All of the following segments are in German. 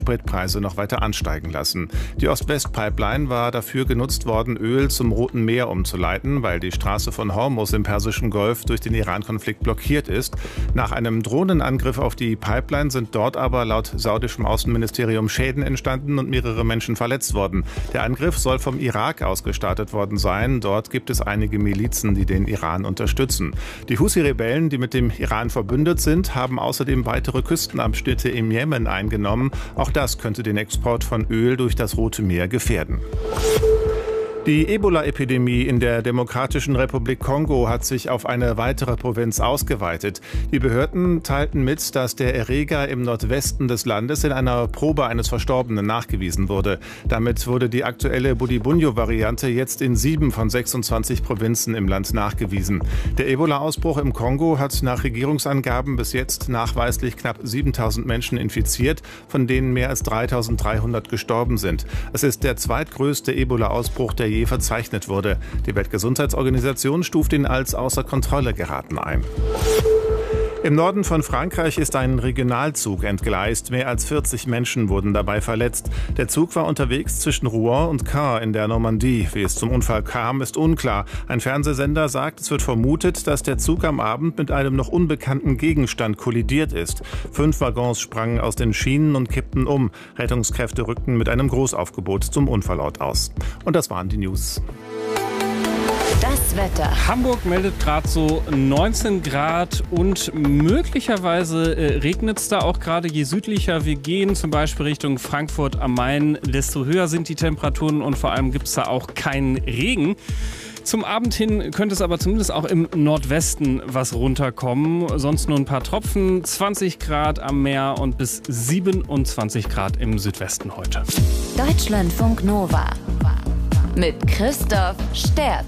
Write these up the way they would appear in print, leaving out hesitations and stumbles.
Spritpreise noch weiter ansteigen lassen. Die Ost-West-Pipeline war dafür genutzt worden, Öl zum Roten Meer umzuleiten, weil die Straße von Hormuz im Persischen Golf durch den Iran-Konflikt blockiert ist. Nach einem Drohnenangriff auf die Pipeline sind dort aber laut saudischem Außenministerium Schäden entstanden und mehrere Menschen verletzt worden. Der Angriff soll vom Irak aus gestartet worden sein. Dort gibt es einige Milizen, die den Iran unterstützen. Die Husi-Rebellen, die mit dem Iran verbündet sind, haben außerdem weitere Küstenabschnitte im Jemen eingenommen. Auch das könnte den Export von Öl durch das Rote Meer gefährden. Die Ebola-Epidemie in der Demokratischen Republik Kongo hat sich auf eine weitere Provinz ausgeweitet. Die Behörden teilten mit, dass der Erreger im Nordwesten des Landes in einer Probe eines Verstorbenen nachgewiesen wurde. Damit wurde die aktuelle Budibunyo-Variante jetzt in 7 von 26 Provinzen im Land nachgewiesen. Der Ebola-Ausbruch im Kongo hat nach Regierungsangaben bis jetzt nachweislich knapp 7.000 Menschen infiziert, von denen mehr als 3.300 gestorben sind. Es ist der zweitgrößte Ebola-Ausbruch, der je verzeichnet wurde. Die Weltgesundheitsorganisation stuft ihn als außer Kontrolle geraten ein. Im Norden von Frankreich ist ein Regionalzug entgleist. Mehr als 40 Menschen wurden dabei verletzt. Der Zug war unterwegs zwischen Rouen und Caen in der Normandie. Wie es zum Unfall kam, ist unklar. Ein Fernsehsender sagt, es wird vermutet, dass der Zug am Abend mit einem noch unbekannten Gegenstand kollidiert ist. 5 Waggons sprangen aus den Schienen und kippten um. Rettungskräfte rückten mit einem Großaufgebot zum Unfallort aus. Und das waren die News. Das Wetter. Hamburg meldet gerade so 19 Grad und möglicherweise regnet es da auch gerade. Je südlicher wir gehen, zum Beispiel Richtung Frankfurt am Main, desto höher sind die Temperaturen und vor allem gibt es da auch keinen Regen. Zum Abend hin könnte es aber zumindest auch im Nordwesten was runterkommen. Sonst nur ein paar Tropfen, 20 Grad am Meer und bis 27 Grad im Südwesten heute. Deutschlandfunk Nova mit Christoph Sterz.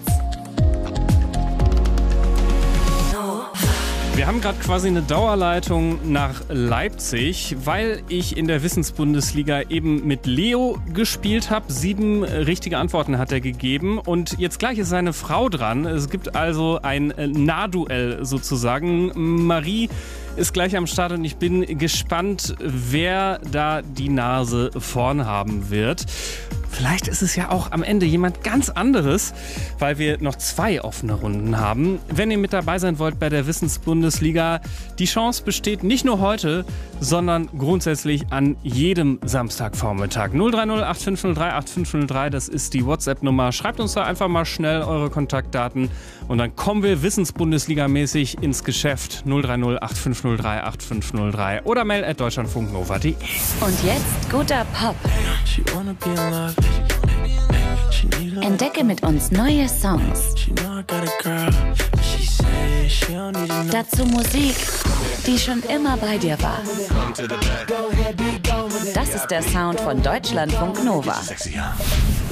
Wir haben gerade quasi eine Dauerleitung nach Leipzig, weil ich in der Wissensbundesliga eben mit Leo gespielt habe. 7 richtige Antworten hat er gegeben und jetzt gleich ist seine Frau dran. Es gibt also ein Nahduell sozusagen. Marie ist gleich am Start und ich bin gespannt, wer da die Nase vorn haben wird. Vielleicht ist es ja auch am Ende jemand ganz anderes, weil wir noch 2 offene Runden haben. Wenn ihr mit dabei sein wollt bei der Wissensbundesliga, die Chance besteht nicht nur heute, sondern grundsätzlich an jedem Samstagvormittag. 030 8503 8503, das ist die WhatsApp-Nummer. Schreibt uns da einfach mal schnell eure Kontaktdaten und dann kommen wir Wissensbundesliga-mäßig ins Geschäft. 030 8503 8503 oder mail@deutschlandfunknova.de. Und jetzt guter Pop. Entdecke mit uns neue Songs. Dazu Musik, die schon immer bei dir war. Das ist der Sound von Deutschlandfunk Nova.